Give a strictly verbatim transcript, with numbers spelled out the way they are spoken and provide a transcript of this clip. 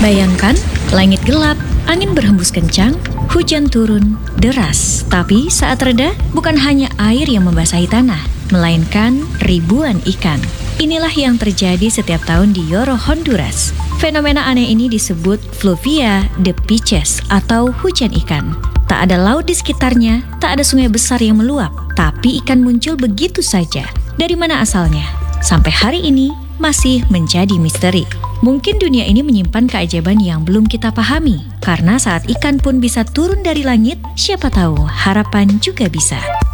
Bayangkan, langit gelap, angin berhembus kencang, hujan turun deras. Tapi saat reda, bukan hanya air yang membasahi tanah, melainkan ribuan ikan. Inilah yang terjadi setiap tahun di Yoro, Honduras. Fenomena aneh ini disebut Fluvia de Peces atau hujan ikan. Tak ada laut di sekitarnya, tak ada sungai besar yang meluap, tapi ikan muncul begitu saja. Dari mana asalnya? Sampai hari ini masih menjadi misteri. Mungkin dunia ini menyimpan keajaiban yang belum kita pahami. Karena saat ikan pun bisa turun dari langit, siapa tahu harapan juga bisa.